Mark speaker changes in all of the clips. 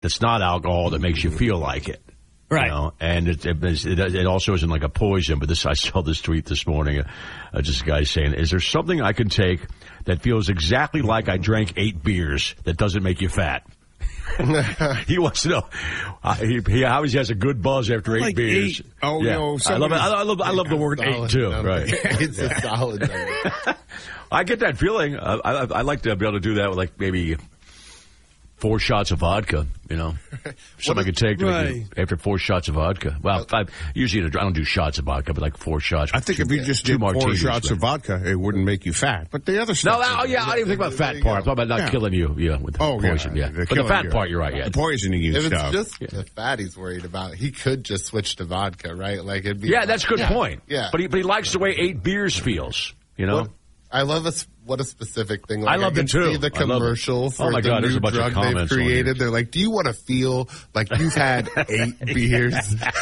Speaker 1: that's not alcohol that makes you feel like it.
Speaker 2: Right.
Speaker 1: You know? And it also isn't like a poison, but I saw this tweet this morning, just a guy saying, is there something I can take that feels exactly like I drank 8 beers that doesn't make you fat? He wants to know. He always has a good buzz after 8 beers.
Speaker 3: 8. Oh,
Speaker 1: yeah.
Speaker 3: no.
Speaker 1: I love the word 8, too.
Speaker 4: Number.
Speaker 1: Right.
Speaker 4: It's a solid number.
Speaker 1: I get that feeling. I like to be able to do that with like maybe 4 shots of vodka, you know. Something I could take after 4 shots of vodka. Well, I don't do shots of vodka, but like 4 shots.
Speaker 3: I think if you just did 4 shots of vodka, it wouldn't make you fat. But the other stuff...
Speaker 1: I didn't even think about the fat part. I'm talking about not killing you with poison. Yeah. But the fat part, you're right, yeah.
Speaker 3: The poisoning you stuff.
Speaker 4: If it's just the fat he's worried about, he could just switch to vodka, right? Like it'd be
Speaker 1: that's a good point.
Speaker 4: Yeah.
Speaker 1: But he likes the way 8 beers feels, you know?
Speaker 4: Well, I love what a specific thing. Like,
Speaker 1: I love it too.
Speaker 4: See the commercial for the new drug they've created. They're like, "Do you want to feel like you've had 8 beers?"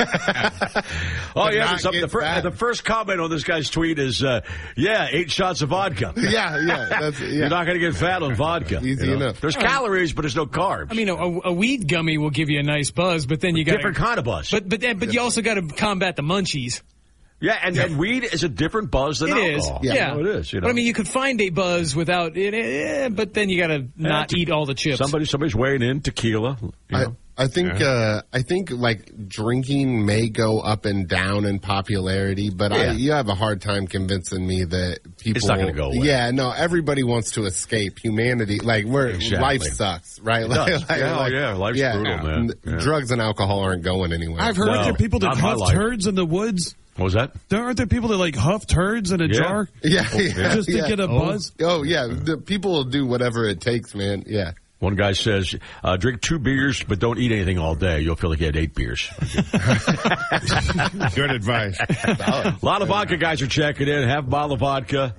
Speaker 1: The first comment on this guy's tweet is, 8 shots of vodka. You're not going to get fat on vodka.
Speaker 4: Easy enough.
Speaker 1: There's calories, but there's no carbs.
Speaker 2: I mean, a weed gummy will give you a nice buzz, but then you got
Speaker 1: different kind of buzz.
Speaker 2: But you also got to combat the munchies.
Speaker 1: Yeah, and weed is a different buzz than alcohol.
Speaker 2: Yeah,
Speaker 1: it is.
Speaker 2: But I mean, you could find a buzz without it, but then you got to not eat all the chips.
Speaker 1: Somebody's weighing in tequila.
Speaker 4: I think like drinking may go up and down in popularity, but you have a hard time convincing me that people.
Speaker 1: It's not going to go away.
Speaker 4: Yeah, no, everybody wants to escape humanity. Like life sucks, right?
Speaker 1: Life's brutal, man.
Speaker 4: Drugs and alcohol aren't going anywhere.
Speaker 5: I've heard there people that huff turds in the woods.
Speaker 1: What was that?
Speaker 5: Aren't there people that like huff turds in a jar? Just to get a buzz?
Speaker 4: Oh, yeah. The people will do whatever it takes, man. Yeah.
Speaker 1: One guy says, drink 2 beers, but don't eat anything all day. You'll feel like you had 8 beers.
Speaker 3: Good advice.
Speaker 1: A lot of vodka guys are checking in. Half a bottle of vodka.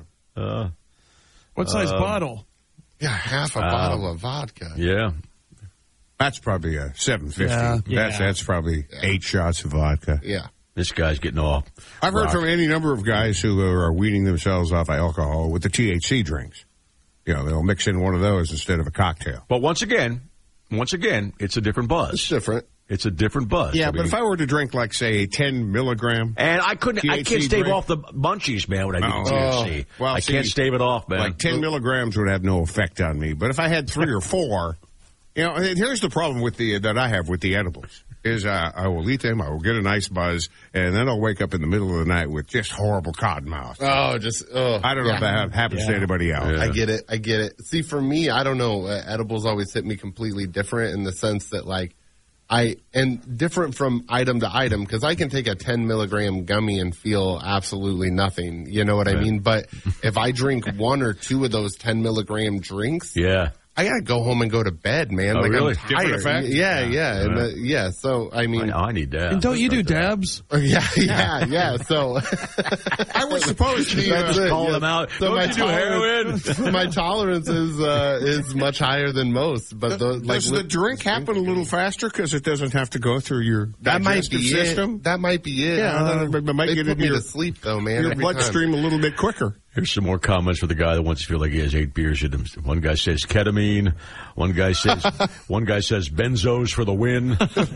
Speaker 5: What size bottle?
Speaker 4: Yeah, half a bottle of vodka.
Speaker 1: Yeah.
Speaker 3: That's probably a 750. That's probably 8 shots of vodka.
Speaker 4: Yeah.
Speaker 1: This guy's getting off.
Speaker 3: I've heard from any number of guys who are weaning themselves off alcohol with the THC drinks. You know, they'll mix in one of those instead of a cocktail.
Speaker 1: But once again, it's a different buzz.
Speaker 4: It's different.
Speaker 1: It's a different buzz.
Speaker 3: Yeah, but if I were to drink, like, say, 10 milligram...
Speaker 1: And I can't stave off the munchies, man, when I do THC.
Speaker 3: Well,
Speaker 1: I can't stave it off, man.
Speaker 3: Like 10 milligrams would have no effect on me. But if I had 3 or 4... You know, here's the problem that I have with the edibles. Is I will eat them, I will get a nice buzz, and then I'll wake up in the middle of the night with just horrible cotton mouth.
Speaker 4: I
Speaker 3: don't know if that happens to anybody else.
Speaker 4: Yeah. I get it. See, for me, I don't know. Edibles always hit me completely different in the sense that, like, and different from item to item, because I can take a 10 milligram gummy and feel absolutely nothing. You know what I mean? But if I drink 1 or 2 of those 10 milligram drinks, I gotta go home and go to bed, man.
Speaker 1: Oh, really?
Speaker 4: I'm tired. Yeah. So I mean,
Speaker 1: I need that.
Speaker 5: And don't you do dabs?
Speaker 4: Yeah. So
Speaker 3: I was supposed to
Speaker 1: just call them out.
Speaker 4: So
Speaker 1: don't you do heroin?
Speaker 4: My tolerance is much higher than most. But
Speaker 3: does the drink happen a little faster because it doesn't have to go through your digestive system?
Speaker 4: That might be it.
Speaker 3: Yeah, it might
Speaker 4: they
Speaker 3: get
Speaker 4: put
Speaker 3: into
Speaker 4: me
Speaker 3: your
Speaker 4: to sleep though, man.
Speaker 3: Your bloodstream a little bit quicker.
Speaker 1: Here's some more comments for the guy that wants to feel like he has 8 beers in him. One guy says ketamine. One guy says benzos for the win.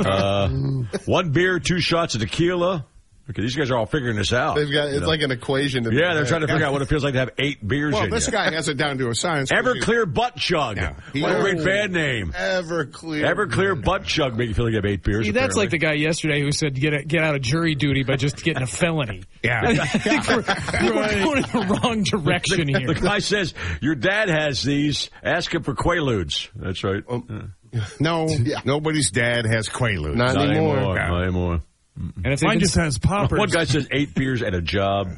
Speaker 1: 1 beer, 2 shots of tequila. Okay, these guys are all figuring this out.
Speaker 4: It's like an equation.
Speaker 1: They're trying to figure out what it feels like to have 8 beers in you.
Speaker 3: Well, this guy has it down to a science.
Speaker 1: Everclear Butt Chug. What a great band name. Everclear Butt Chug make you feel like you have 8 beers.
Speaker 2: See, that's like the guy yesterday who said get out of jury duty by just getting a felony.
Speaker 3: Yeah.
Speaker 2: I think we're going in the wrong direction here.
Speaker 1: The guy says, your dad has these. Ask him for Quaaludes. That's right.
Speaker 3: No, nobody's dad has Quaaludes.
Speaker 4: Not
Speaker 1: anymore.
Speaker 5: And if mine just has poppers.
Speaker 1: One guy says 8 beers and a job.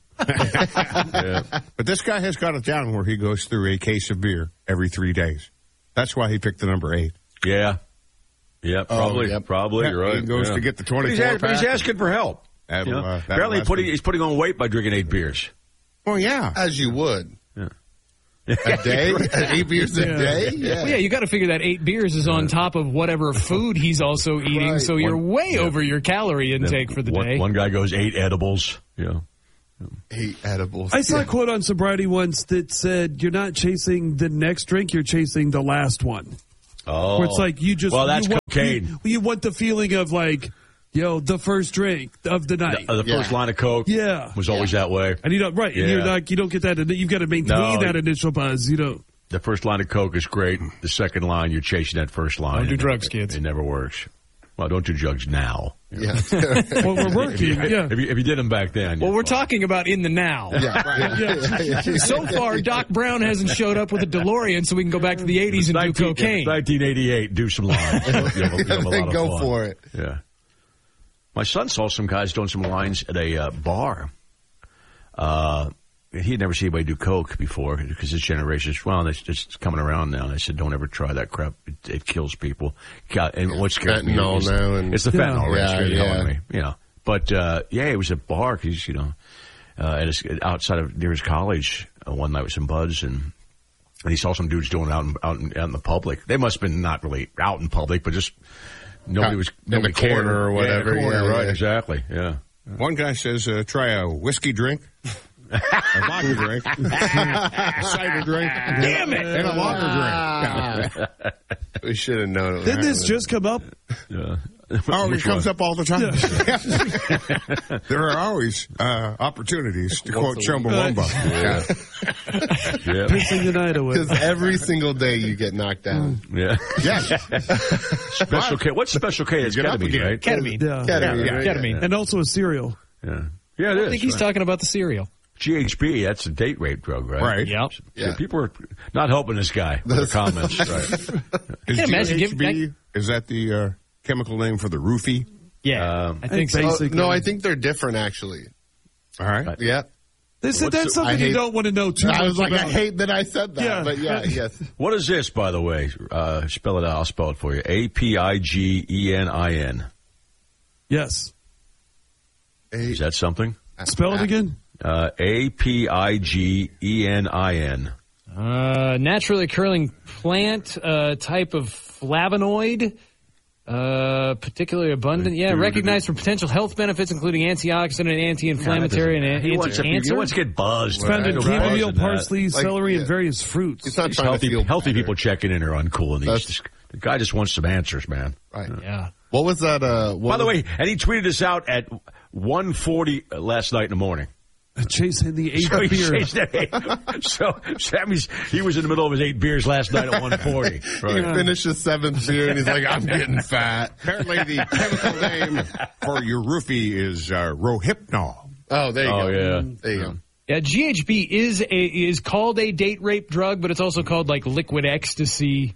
Speaker 3: But this guy has got it down where he goes through a case of beer every 3 days. That's why he picked the number 8.
Speaker 1: Yeah, probably. You're right.
Speaker 3: He goes to get the 24
Speaker 1: but he's asking for help. Apparently he's putting on weight by drinking 8 beers.
Speaker 3: Oh, yeah.
Speaker 4: As you would.
Speaker 1: Yeah.
Speaker 4: A day? 8 beers a day?
Speaker 2: Yeah. Well, you got to figure that 8 beers is on top of whatever food he's also eating, so you're way over your calorie intake for the day.
Speaker 1: One guy goes 8 edibles.
Speaker 4: 8 edibles.
Speaker 5: I saw a quote on Sobriety once that said, you're not chasing the next drink, you're chasing the last one.
Speaker 1: Oh.
Speaker 5: Where it's like you just...
Speaker 1: Well, that's Kane.
Speaker 5: You want the feeling of like, the first drink of the night.
Speaker 1: The first line of Coke was always that way.
Speaker 5: And you don't get that. You've got to maintain that initial buzz.
Speaker 1: The first line of Coke is great. The second line, you're chasing that first line.
Speaker 2: Don't do drugs, kids.
Speaker 1: It never works. Well, don't do drugs now.
Speaker 4: Yeah.
Speaker 5: Well, we're working.
Speaker 1: If you did them back then.
Speaker 2: Well, we're talking about in the now.
Speaker 4: Yeah.
Speaker 2: So far, Doc Brown hasn't showed up with a DeLorean, so we can go back to the 80s and do cocaine.
Speaker 1: 1988, do some lines.
Speaker 4: Go for it.
Speaker 1: Yeah. My son saw some guys doing some lines at a bar. He had never seen anybody do coke before because his generation is, it's just coming around now. And I said, don't ever try that crap. It kills people. And what scares me is it's the fentanyl, right? Yeah. But, it was a bar because, outside near his college one night with some buds and he saw some dudes doing it out in the public. They must have been not really out in public, but just nobody
Speaker 4: in the corner or whatever.
Speaker 1: Right, exactly. Yeah.
Speaker 3: One guy says, try a whiskey drink. A vodka drink, a cider drink,
Speaker 2: damn it,
Speaker 3: and a lager drink.
Speaker 4: We should have known.
Speaker 5: Didn't this just come up?
Speaker 3: Yeah. It comes up all the time. Yeah. There are always opportunities to quote Chumbawamba.
Speaker 5: Pissing the night away.
Speaker 4: Because every single day you get knocked down.
Speaker 1: Yeah.
Speaker 3: Yes.
Speaker 1: Special K. What's Special K? It's ketamine, right?
Speaker 2: Ketamine.
Speaker 4: Ketamine.
Speaker 2: And
Speaker 5: also a cereal.
Speaker 1: Yeah. Yeah, it is.
Speaker 2: I think he's talking about the cereal.
Speaker 1: GHB, that's a date rape drug, right?
Speaker 3: Right.
Speaker 2: Yep.
Speaker 1: Yeah. People are not helping this guy with their comments. Right.
Speaker 3: Is GHB, is that the chemical name for the roofie?
Speaker 2: Yeah, I think so.
Speaker 4: No, I think they're different, actually.
Speaker 3: All right.
Speaker 4: Yeah.
Speaker 5: That's something you don't want to know too much
Speaker 4: I was like,
Speaker 5: about.
Speaker 4: I hate that I said that, but yes.
Speaker 1: What is this, by the way? Spell it out. I'll spell it for you. APIGENIN.
Speaker 5: Yes.
Speaker 1: Is that something?
Speaker 5: Spell it again.
Speaker 1: APIGENIN.
Speaker 2: Naturally occurring plant type of flavonoid, particularly abundant. Yeah, recognized for potential health benefits, including antioxidant, anti-inflammatory, and anti-cancer.
Speaker 1: He wants to get buzzed.
Speaker 5: It's found in chamomile, parsley, celery, and various fruits.
Speaker 4: It's not trying to feel
Speaker 1: healthy people checking in are uncool. And the guy just wants some answers, man.
Speaker 4: Right.
Speaker 2: Yeah.
Speaker 4: What was that?
Speaker 1: By the way, and he tweeted this out at 1:40 last night in the morning.
Speaker 5: Chasing the 8 beer.
Speaker 1: So that means he was in the middle of his 8 beers last night at 1:40. Right.
Speaker 4: He finished his 7th beer and he's like, I'm getting fat.
Speaker 3: Apparently the chemical name for your roofie is Rohypnol.
Speaker 4: Oh, there you go.
Speaker 1: Yeah.
Speaker 4: There you go.
Speaker 2: Yeah, GHB is called a date rape drug, but it's also called like liquid ecstasy.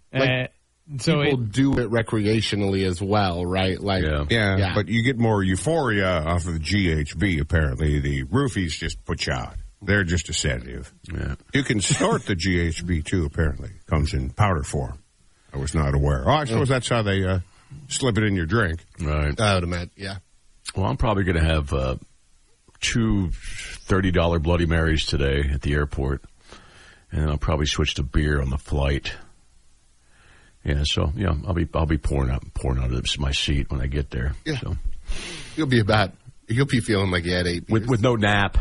Speaker 2: So
Speaker 4: people do it recreationally as well, right? Like,
Speaker 3: yeah, but you get more euphoria off of the GHB, apparently. The roofies just put you out. They're just a sedative. Yeah. You can snort the GHB, too, apparently. Comes in powder form. I was not aware. Oh, I suppose that's how they slip it in your drink.
Speaker 1: Right.
Speaker 4: I would imagine, yeah.
Speaker 1: Well, I'm probably going to have 2 $30 Bloody Marys today at the airport. And I'll probably switch to beer on the flight. Yeah, so I'll be pouring out of my seat when I get there.
Speaker 4: Yeah.
Speaker 1: So.
Speaker 4: You'll be feeling like you had 8 beers.
Speaker 1: With no nap.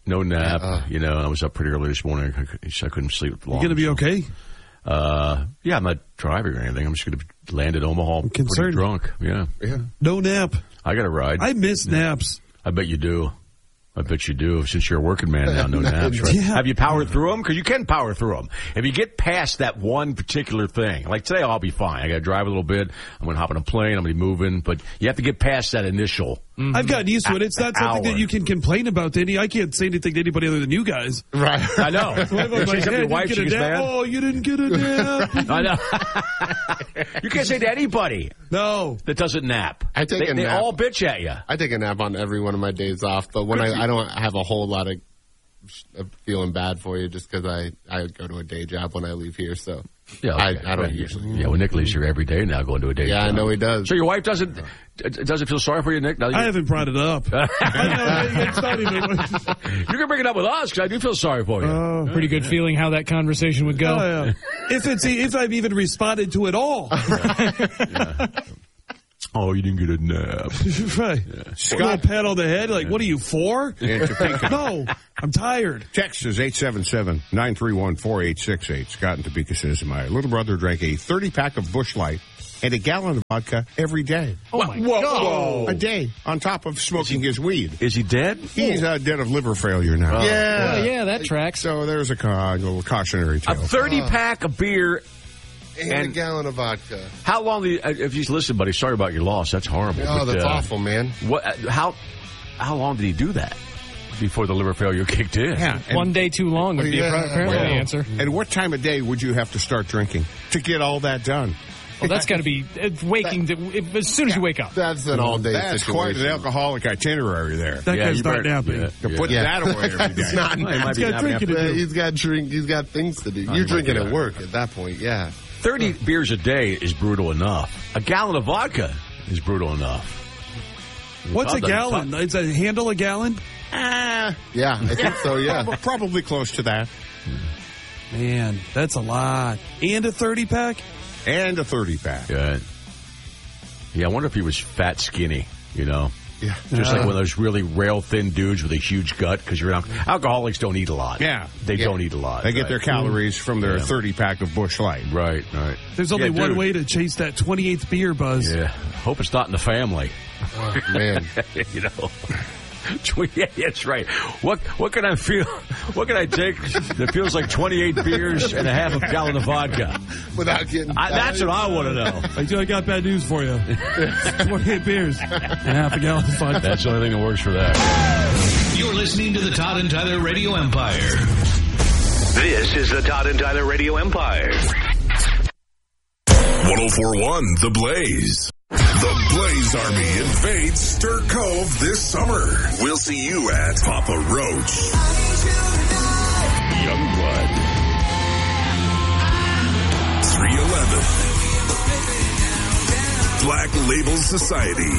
Speaker 1: I was up pretty early this morning. I couldn't sleep long.
Speaker 5: You going to be okay?
Speaker 1: I'm not driving or anything. I'm just going to land at Omaha pretty drunk. Yeah.
Speaker 5: No nap.
Speaker 1: I got a ride.
Speaker 5: I miss naps.
Speaker 1: I bet you do. Since you're a working man now, no naps, right?
Speaker 5: Yeah.
Speaker 1: Have you powered through them? Because you can power through them. If you get past that one particular thing, like today I'll be fine. I got to drive a little bit. I'm going to hop on a plane. I'm going to be moving. But you have to get past that initial.
Speaker 5: I've gotten used to it. It's not something that you can complain about to any. I can't say anything to anybody other than you guys.
Speaker 1: Right. I know.
Speaker 5: Your wife, she gets mad. Oh, you didn't get a nap.
Speaker 1: I know. You can't say to anybody.
Speaker 5: No.
Speaker 1: That doesn't nap.
Speaker 4: I take a nap.
Speaker 1: They all bitch at you.
Speaker 4: I take a nap on every one of my days off, but when I don't have a whole lot of feeling bad for you just because I go to a day job when I leave here, so I don't usually.
Speaker 1: Yeah, well, Nick leaves here every day now going to a day job.
Speaker 4: Yeah, I know he does.
Speaker 1: So your wife doesn't feel sorry for you, Nick?
Speaker 5: I haven't brought it up. It's not even.
Speaker 1: You can bring it up with us because I do feel sorry for you.
Speaker 2: Pretty good feeling how that conversation would go.
Speaker 5: Yeah. If I've even responded to it all.
Speaker 1: Yeah. Oh, you didn't get a nap.
Speaker 5: Right. Yeah. Scott, pat on the head, like, what are you, 4? No, I'm tired.
Speaker 3: Text is 877-931-4868. Scott in Topeka says, my little brother drank a 30-pack of Busch Light and a gallon of vodka every day.
Speaker 2: Oh, my God.
Speaker 3: A day on top of smoking his weed.
Speaker 1: Is he dead?
Speaker 3: He's dead of liver failure now.
Speaker 2: Yeah, that tracks.
Speaker 3: So there's a little cautionary
Speaker 1: A
Speaker 3: tale.
Speaker 1: 30-pack of beer.
Speaker 4: And a gallon of vodka.
Speaker 1: How long do you, if you listen, buddy, sorry about your loss. That's horrible.
Speaker 4: Oh,
Speaker 1: but,
Speaker 4: that's awful, man.
Speaker 1: How long did he do that before the liver failure kicked in?
Speaker 3: Yeah, and,
Speaker 2: One day too long would be apparently the answer.
Speaker 3: and what time of day would you have to start drinking to get all that done?
Speaker 2: Well, that's got to be as soon as you wake up.
Speaker 4: That's an all-day
Speaker 3: That's
Speaker 4: situation.
Speaker 3: quite an alcoholic itinerary there.
Speaker 5: That guy's not napping.
Speaker 3: To put that away every day.
Speaker 4: It's not
Speaker 5: He's got drinking to do.
Speaker 4: He's got things to do. You're drinking at work at that point, yeah.
Speaker 1: 30 beers a day is brutal enough. A gallon of vodka is brutal enough.
Speaker 5: What's a gallon? Is a handle a gallon?
Speaker 4: Yeah, I think so, yeah.
Speaker 3: Probably close to that.
Speaker 5: Man, that's a lot. And a 30-pack?
Speaker 3: And a 30-pack.
Speaker 1: Good. Yeah, I wonder if he was fat skinny, you know?
Speaker 4: Yeah.
Speaker 1: Just like one of those really rail-thin dudes with a huge gut, because alcoholics don't eat a lot.
Speaker 3: Yeah.
Speaker 1: They don't eat a lot.
Speaker 3: They get their calories from their 30-pack of Busch Light.
Speaker 1: Right.
Speaker 5: There's only one
Speaker 1: dude.
Speaker 5: way to chase that 28th beer, Buzz.
Speaker 1: Yeah. Hope it's not in the family.
Speaker 4: Oh, man.
Speaker 1: You know? Yeah, that's right. What can I feel? What can I take that feels like 28 beers and a half a gallon of vodka?
Speaker 4: Without getting...
Speaker 1: That's what I want to know.
Speaker 5: I got bad news for you. 28 beers and half a gallon of vodka.
Speaker 1: That's the only thing that works for that.
Speaker 6: You're listening to the Todd and Tyler Radio Empire. This is the Todd and Tyler Radio Empire.
Speaker 7: 104.1 The Blaze. The Blaze Army invades Stir Cove this summer. We'll see you at Papa Roach, Youngblood, 311, Black Label Society,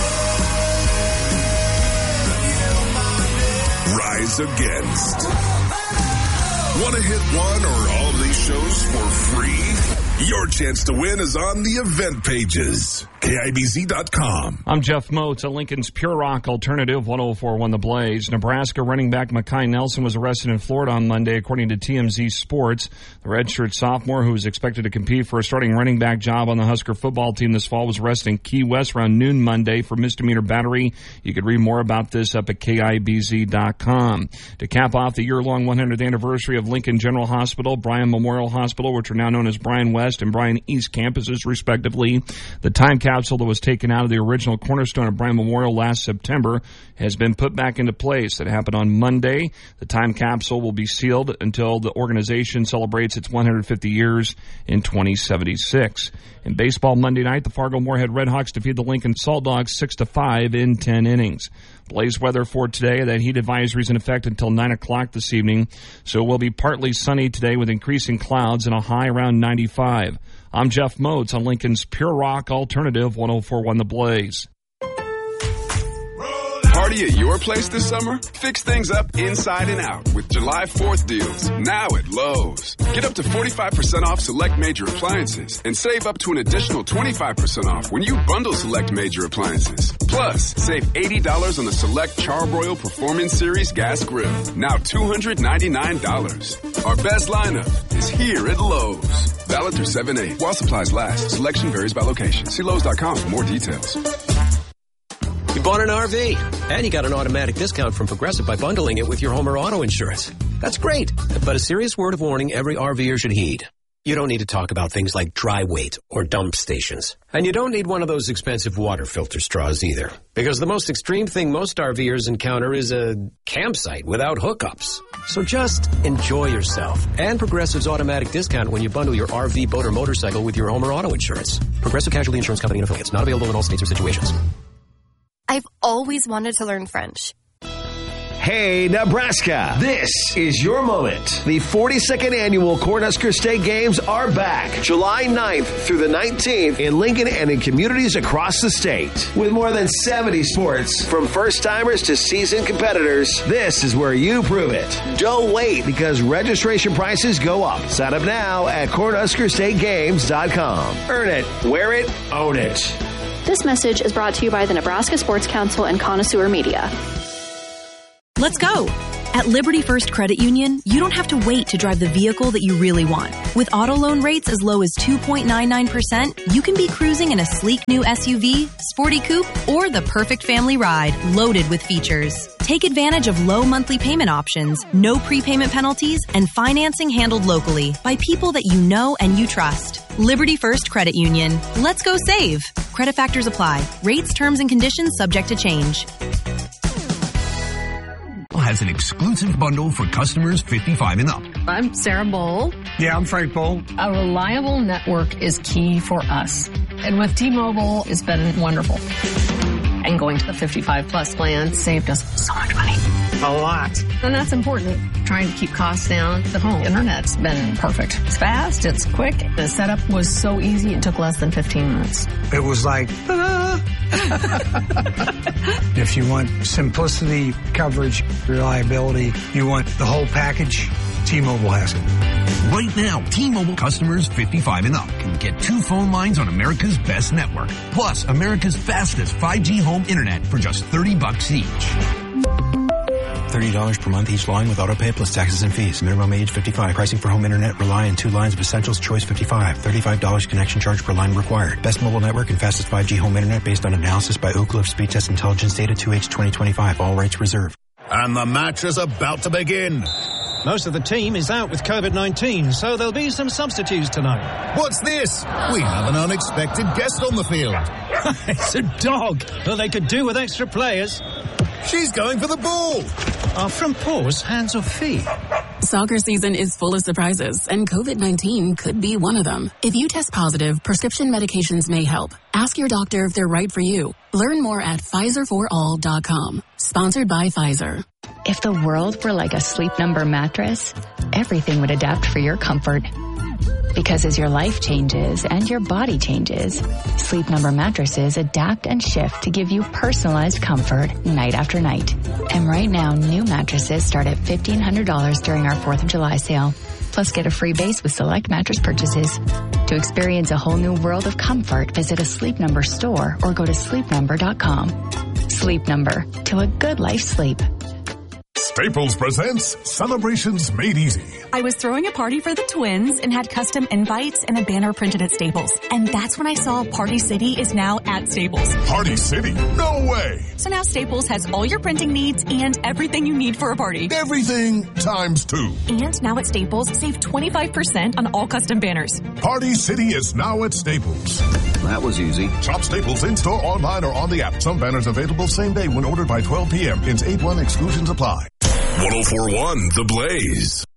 Speaker 7: Rise Against. Want to hit one or all of these shows for free? Your chance to win is on the event pages. KIBZ.com.
Speaker 8: I'm Jeff Moats at Lincoln's Pure Rock Alternative, 104.1 The Blaze. Nebraska running back Mekhi Nelson was arrested in Florida on Monday, according to TMZ Sports. The redshirt sophomore, who is expected to compete for a starting running back job on the Husker football team this fall, was arrested in Key West around noon Monday for misdemeanor battery. You can read more about this up at KIBZ.com. To cap off the year-long 100th anniversary of Lincoln General Hospital, Bryan Memorial Hospital, which are now known as Bryan West and Bryan East campuses, respectively, the time capsule that was taken out of the original cornerstone of Bryan Memorial last September has been put back into place. It happened on Monday. The time capsule will be sealed until the organization celebrates its 150 years in 2076. In baseball Monday night, the Fargo-Moorhead Redhawks defeated the Lincoln Salt Dogs 6-5 in 10 innings. Blaze weather for today. That heat advisory is in effect until 9 o'clock this evening, so it will be partly sunny today with increasing clouds and a high around 95. I'm Jeff Moats on Lincoln's Pure Rock Alternative, 104.1 The Blaze.
Speaker 9: Party at your place this summer? Fix things up inside and out with July 4th deals now at Lowe's. Get up to 45% off select major appliances and save up to an additional 25% off when you bundle select major appliances. Plus, save $80 on the select Charbroil Performance Series gas grill, now $299. Our best lineup is here at Lowe's. Valid through 7/8 while supplies last. Selection varies by location. See Lowe's.com for more details.
Speaker 10: You bought an RV, and you got an automatic discount from Progressive by bundling it with your home or auto insurance. That's great, but a serious word of warning every RVer should heed. You don't need to talk about things like dry weight or dump stations. And you don't need one of those expensive water filter straws either. Because the most extreme thing most RVers encounter is a campsite without hookups. So just enjoy yourself. And Progressive's automatic discount when you bundle your RV, boat, or motorcycle with your home or auto insurance. Progressive Casualty Insurance Company and affiliates. Not available in all states or situations.
Speaker 11: I've always wanted to learn French.
Speaker 12: Hey, Nebraska, this is your moment. The 42nd annual Cornhusker State Games are back July 9th through the 19th in Lincoln and in communities across the state. With more than 70 sports, from first-timers to seasoned competitors, this is where you prove it. Don't wait because registration prices go up. Sign up now at CornhuskerStateGames.com. Earn it, wear it, own it.
Speaker 13: This message is brought to you by the Nebraska Sports Council and Connoisseur Media.
Speaker 14: Let's go.
Speaker 13: At Liberty First Credit Union, you don't have to wait to drive the vehicle that you really want. With auto loan rates as low as 2.99%, you can be cruising in a sleek new SUV, sporty coupe, or the perfect family ride loaded with features. Take advantage of low monthly payment options, no prepayment penalties, and financing handled locally by people that you know and you trust. Liberty First Credit Union. Let's go save. Credit factors apply. Rates, terms, and conditions subject to change.
Speaker 14: Has an exclusive bundle for customers 55 and up.
Speaker 15: I'm Sarah Bowl.
Speaker 16: Yeah, I'm Frank Bowl.
Speaker 15: A reliable network is key for us. And with T-Mobile, it's been wonderful. And going to the 55 plus plan saved us so much money.
Speaker 16: A lot.
Speaker 15: And that's important. Trying to keep costs down. The home internet's been perfect. It's fast, it's quick. The setup was so easy, it took less than 15 minutes.
Speaker 16: It was like, If you want simplicity, coverage, reliability, you want the whole package, T-Mobile has it.
Speaker 14: Right now, T-Mobile customers 55 and up can get 2 phone lines on America's best network, plus America's fastest 5G home internet for just $30 each.
Speaker 17: $30 per month each line with autopay plus taxes and fees. Minimum age 55. Pricing for home internet rely on 2 lines of Essentials Choice 55. $35 connection charge per line required. Best mobile network and fastest 5G home internet based on analysis by Oak Cliff Speed Test Intelligence Data 2H 2025. All rights reserved.
Speaker 18: And the match is about to begin.
Speaker 19: Most of the team is out with COVID-19, so there'll be some substitutes tonight.
Speaker 18: What's this? We have an unexpected guest on the field.
Speaker 19: It's a dog. Well, they could do with extra players.
Speaker 18: She's going for the ball.
Speaker 19: Are front paws hands or feet?
Speaker 20: Soccer season is full of surprises, and COVID-19 could be one of them. If you test positive, prescription medications may help. Ask your doctor if they're right for you. Learn more at PfizerForAll.com. Sponsored by Pfizer.
Speaker 21: If the world were like a Sleep Number mattress, everything would adapt for your comfort. Because as your life changes and your body changes, Sleep Number mattresses adapt and shift to give you personalized comfort night after night. And right now, new mattresses start at $1,500 during our 4th of July sale. Plus, get a free base with select mattress purchases. To experience a whole new world of comfort, visit a Sleep Number store or go to sleepnumber.com. Sleep Number, to a good life sleep.
Speaker 7: Staples presents Celebrations Made Easy.
Speaker 22: I was throwing a party for the twins and had custom invites and a banner printed at Staples. And that's when I saw Party City is now at Staples.
Speaker 7: Party City? No way!
Speaker 22: So now Staples has all your printing needs and everything you need for a party.
Speaker 7: Everything times 2.
Speaker 22: And now at Staples, save 25% on all custom banners.
Speaker 7: Party City is now at Staples.
Speaker 23: That was easy.
Speaker 7: Shop Staples in-store, online, or on the app. Some banners available same day when ordered by 12 p.m. Ins 8-1 exclusions apply. 104.1 The Blaze.